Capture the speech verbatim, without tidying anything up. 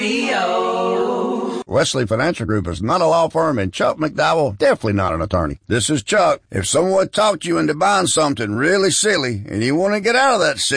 Wesley Financial Group is not a law firm, and Chuck McDowell definitely not an attorney. This is Chuck. If someone talked you into buying something really silly and you want to get out of that